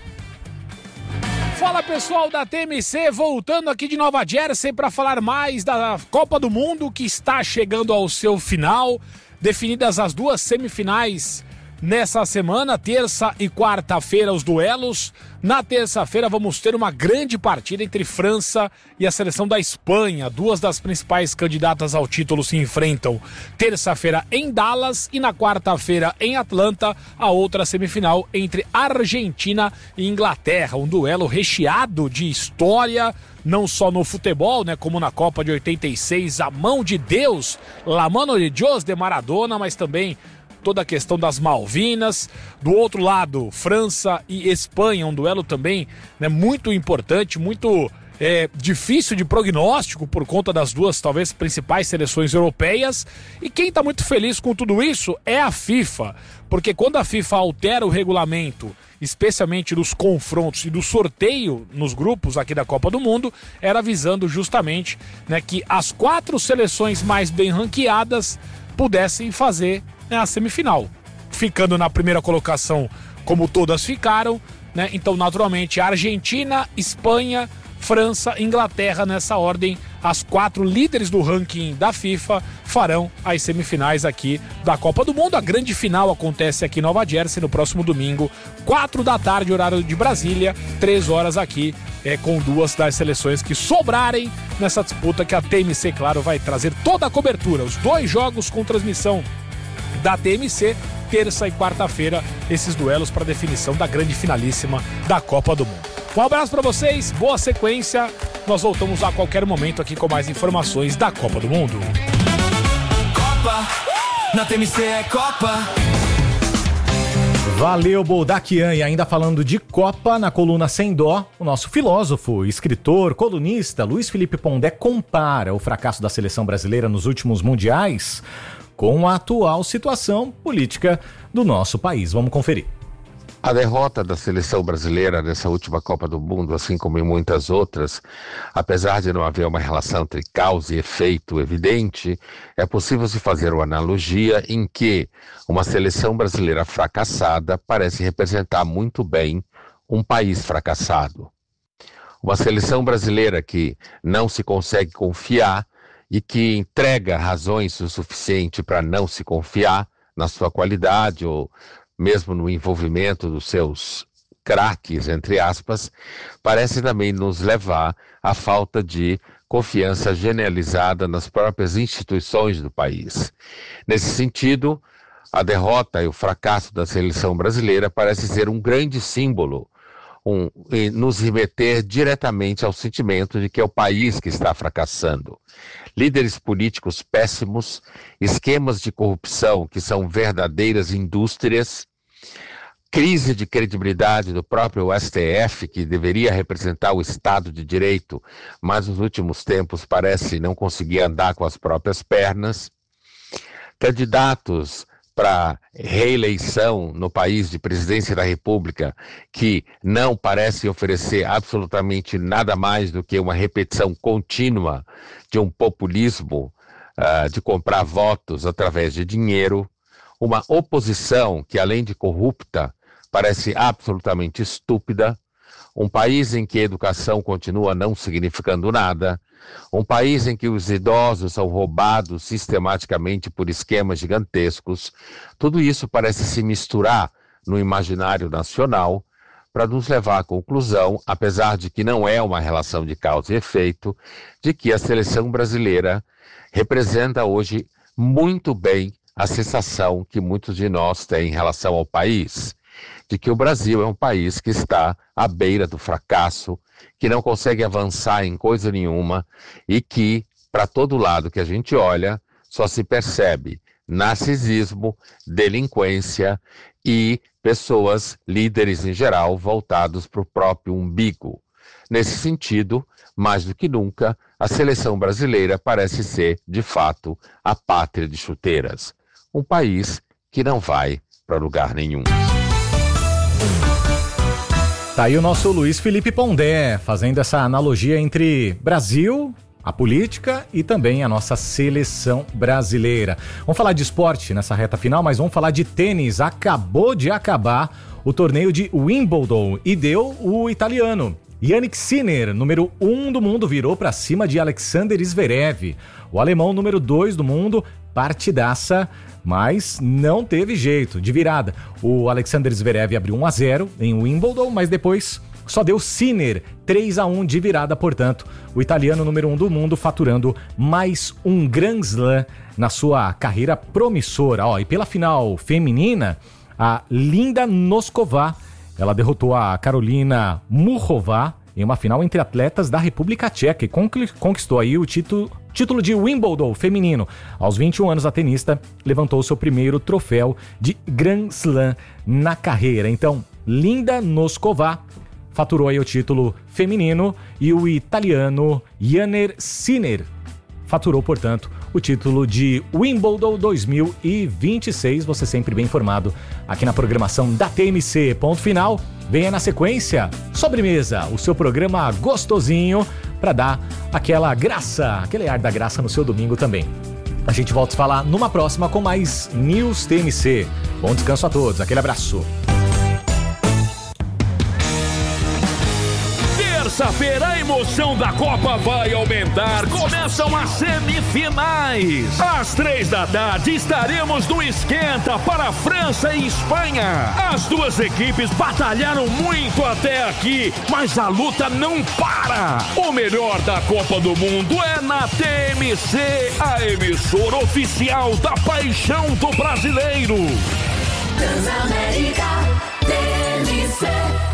M: Fala, pessoal da TMC, voltando aqui de Nova Jersey para falar mais da Copa do Mundo que está chegando ao seu final. Definidas as duas semifinais nessa semana, terça e quarta-feira, os duelos. Na terça-feira vamos ter uma grande partida entre França e a seleção da Espanha. Duas das principais candidatas ao título se enfrentam terça-feira em Dallas e na quarta-feira em Atlanta, a outra semifinal entre Argentina e Inglaterra. Um duelo recheado de história, não só no futebol, né, como na Copa de 86, a mão de Deus, la mano de Dios de Maradona, mas também toda a questão das Malvinas. Do outro lado, França e Espanha, um duelo também, né, muito importante, muito difícil de prognóstico por conta das duas, talvez, principais seleções europeias. E quem está muito feliz com tudo isso é a FIFA, porque quando a FIFA altera o regulamento, especialmente dos confrontos e do sorteio nos grupos aqui da Copa do Mundo, era visando justamente, né, que as 4 seleções mais bem ranqueadas pudessem fazer, né, a semifinal, ficando na primeira colocação como todas ficaram, né? Então, naturalmente, a Argentina, Espanha, França, Inglaterra, nessa ordem, as 4 líderes do ranking da FIFA farão as semifinais aqui da Copa do Mundo. A grande final acontece aqui em Nova Jersey no próximo domingo, 4 da tarde, horário de Brasília, 3 horas aqui, com 2 das seleções que sobrarem nessa disputa, que a TMC, claro, vai trazer toda a cobertura. Os 2 jogos com transmissão da TMC, terça e quarta-feira, esses duelos para definição da grande finalíssima da Copa do Mundo. Um abraço para vocês, boa sequência. Nós voltamos a qualquer momento aqui com mais informações da Copa do Mundo.
D: Copa, na TMC é Copa.
B: Valeu, Boldaquian. E ainda falando de Copa, na coluna Sem Dó, o nosso filósofo, escritor, colunista Luiz Felipe Pondé compara o fracasso da seleção brasileira nos últimos mundiais com a atual situação política do nosso país. Vamos conferir.
L: A derrota da seleção brasileira nessa última Copa do Mundo, assim como em muitas outras, apesar de não haver uma relação entre causa e efeito evidente, é possível se fazer uma analogia em que uma seleção brasileira fracassada parece representar muito bem um país fracassado. Uma seleção brasileira que não se consegue confiar e que entrega razões o suficiente para não se confiar na sua qualidade ou mesmo no envolvimento dos seus craques, entre aspas, parece também nos levar à falta de confiança generalizada nas próprias instituições do país. Nesse sentido, a derrota e o fracasso da seleção brasileira parece ser um grande símbolo, e nos remeter diretamente ao sentimento de que é o país que está fracassando. Líderes políticos péssimos, esquemas de corrupção que são verdadeiras indústrias, crise de credibilidade do próprio STF, que deveria representar o Estado de Direito, mas nos últimos tempos parece não conseguir andar com as próprias pernas, candidatos para reeleição no país de presidência da República que não parece oferecer absolutamente nada mais do que uma repetição contínua de um populismo de comprar votos através de dinheiro, uma oposição que, além de corrupta, parece absolutamente estúpida, um país em que a educação continua não significando nada, um país em que os idosos são roubados sistematicamente por esquemas gigantescos. Tudo isso parece se misturar no imaginário nacional para nos levar à conclusão, apesar de que não é uma relação de causa e efeito, de que a seleção brasileira representa hoje muito bem a sensação que muitos de nós têm em relação ao país, de que o Brasil é um país que está à beira do fracasso, que não consegue avançar em coisa nenhuma e que, para todo lado que a gente olha, só se percebe narcisismo, delinquência e pessoas, líderes em geral, voltados para o próprio umbigo. Nesse sentido, mais do que nunca, a seleção brasileira parece ser, de fato, a pátria de chuteiras. Um país que não vai para lugar nenhum.
B: Tá aí o nosso Luiz Felipe Pondé, fazendo essa analogia entre Brasil, a política e também a nossa seleção brasileira. Vamos falar de esporte nessa reta final, mas vamos falar de tênis. Acabou de acabar o torneio de Wimbledon e deu o italiano. Jannik Sinner, número 1 do mundo, virou para cima de Alexander Zverev. O alemão, número 2 do mundo, partidaça, mas não teve jeito, de virada. O Alexander Zverev abriu 1-0 em Wimbledon, mas depois só deu Sinner 3-1 de virada, portanto, o italiano número 1 do mundo faturando mais um Grand Slam na sua carreira promissora. E pela final feminina, a Linda Noskova, ela derrotou a Karolina Muchova em uma final entre atletas da República Tcheca e conquistou aí o título de Wimbledon feminino. Aos 21 anos, a tenista levantou seu primeiro troféu de Grand Slam na carreira. Então, Linda Noskova faturou aí o título feminino e o italiano Yannick Sinner faturou, portanto, o título de Wimbledon 2026. Você sempre bem informado aqui na programação da TMC. Ponto final. Venha na sequência, Sobremesa, o seu programa gostosinho para dar aquela graça, aquele ar da graça no seu domingo também. A gente volta a falar numa próxima com mais News TMC. Bom descanso a todos, aquele abraço.
N: Terça-feira a emoção da Copa vai aumentar. Começam as semifinais. Às 15h estaremos no Esquenta para França e Espanha. As duas equipes batalharam muito até aqui, mas a luta não para. O melhor da Copa do Mundo é na TMC, a emissora oficial da paixão do brasileiro.
D: Transamérica TMC.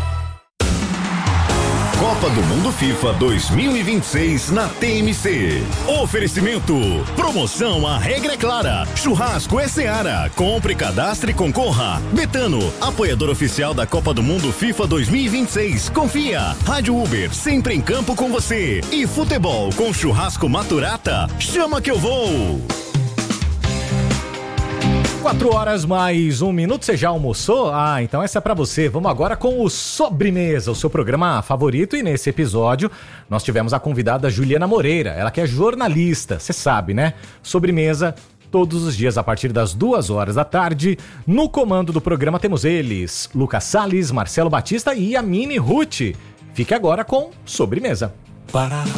W: Copa do Mundo FIFA 2026 na TMC. Oferecimento. Promoção A Regra é Clara. Churrasco é Seara. Compre, cadastre e concorra. Betano, apoiador oficial da Copa do Mundo FIFA 2026. Confia. Rádio Uber, sempre em campo com você. E futebol com churrasco Maturata. Chama que eu vou.
B: 4h mais 1 minuto, você já almoçou? Ah, então essa é pra você. Vamos agora com o Sobremesa, o seu programa favorito. E nesse episódio nós tivemos a convidada Juliana Moreira, ela que é jornalista, você sabe, né? Sobremesa, todos os dias a partir das 14h. No comando do programa temos eles, Lucas Salles, Marcelo Batista e a Mini Ruth. Fique agora com Sobremesa.